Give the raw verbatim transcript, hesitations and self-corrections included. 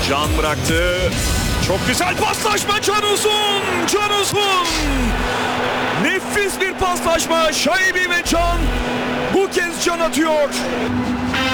Can bıraktı. Çok güzel paslaşma Can Uzun. Can Uzun. Nefis bir paslaşma. Şaibi ve Can bu kez Can atıyor.